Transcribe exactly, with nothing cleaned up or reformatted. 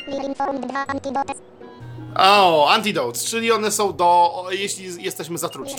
O, antidotes, czyli one są do, o, jeśli jesteśmy zatruci.